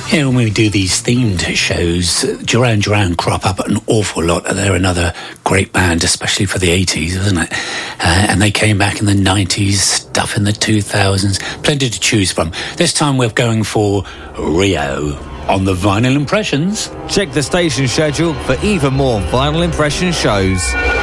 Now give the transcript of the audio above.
Yeah, when we do these themed shows, Duran Duran crop up an awful lot. They're another great band, especially for the 80s, wasn't it? And they came back in the 90s, stuff in the 2000s, plenty to choose from. This time we're going for Rio on the Vinyl Impressions. Check the station schedule for even more Vinyl Impression shows.